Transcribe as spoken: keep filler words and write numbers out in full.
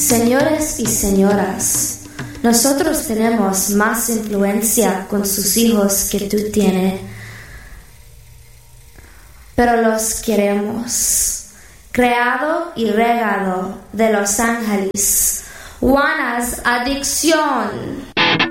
Señores y señoras, nosotros tenemos más influencia con sus hijos que tú tienes, pero los queremos. Creado y regado de Los Ángeles, Juana's Adicción.